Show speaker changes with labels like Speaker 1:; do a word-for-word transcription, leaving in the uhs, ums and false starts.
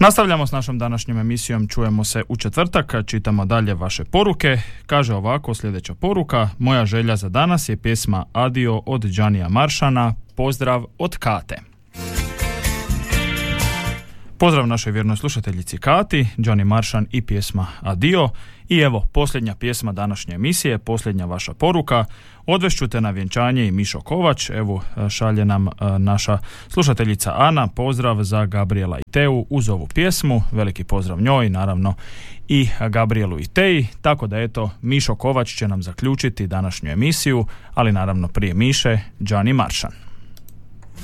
Speaker 1: Nastavljamo s našom današnjom emisijom, čujemo se u četvrtak, čitamo dalje vaše poruke. Kaže ovako sljedeća poruka: moja želja za danas je pjesma Adio od Giannia Maršana, pozdrav od Kate. Pozdrav našoj vjernoj slušateljici Kati, Gianni Maršan i pjesma Adio. I evo, posljednja pjesma današnje emisije, posljednja vaša poruka. Odvešću te na vjenčanje i Mišo Kovač. Evo, šalje nam naša slušateljica Ana pozdrav za Gabriela i Teu uz ovu pjesmu. Veliki pozdrav njoj, naravno i Gabrielu i Teji. Tako da eto, Mišo Kovač će nam zaključiti današnju emisiju, ali naravno prije Miše, Gianni Maršan.